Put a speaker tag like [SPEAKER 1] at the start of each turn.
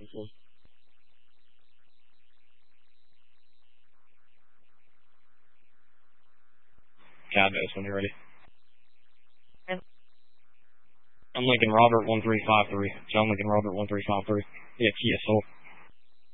[SPEAKER 1] Cab knows when you're ready. I'm Lincoln Robert 1353. John Lincoln Robert 1353. Yeah, Kia Soul.